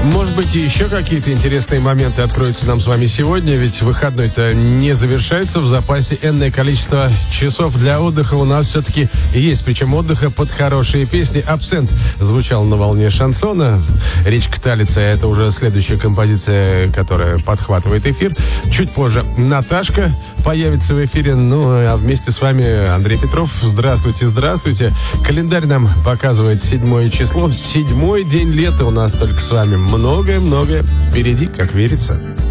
Может быть, и еще какие-то интересные моменты откроются нам с вами сегодня, ведь выходной-то не завершается, в запасе энное количество часов для отдыха у нас все-таки есть, причем отдыха под хорошие песни. «Абсент» звучал на волне шансона, «Речка Талица» — это уже следующая композиция, которая подхватывает эфир. Чуть позже «Наташка» появится в эфире, ну а вместе с вами Андрей Петров. Здравствуйте, здравствуйте. Календарь нам показывает 7 число, 7-й день лета у нас только с вами. Многое-многое впереди, как верится.